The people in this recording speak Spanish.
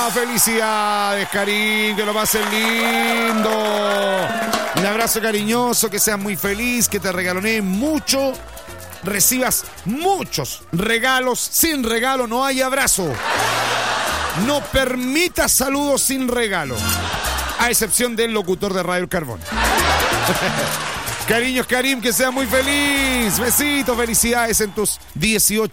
Felicidades, Karim, que lo pases lindo. Un abrazo cariñoso, que seas muy feliz, que te regaloneen mucho, recibas muchos regalos. Sin regalo no hay abrazo. No permitas saludos sin regalo, a excepción del locutor de Radio El Carbón. Cariños, Karim, que seas muy feliz. Besitos, felicidades en tus 18